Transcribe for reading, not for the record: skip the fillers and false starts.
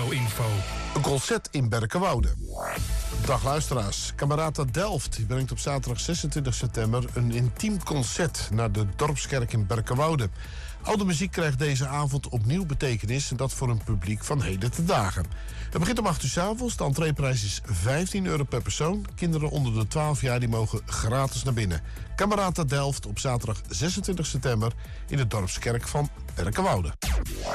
regio-info. Een concert in Berkenwoude. Dag luisteraars. Camerata Delft die brengt op zaterdag 26 september een intiem concert naar de Dorpskerk in Berkenwoude. Oude muziek krijgt deze avond opnieuw betekenis en dat voor een publiek van heden te dagen. Het begint om 8 uur 's avonds. De entreeprijs is €15 per persoon. Kinderen onder de 12 jaar die mogen gratis naar binnen. Camerata Delft op zaterdag 26 september in de Dorpskerk van Berkenwoude.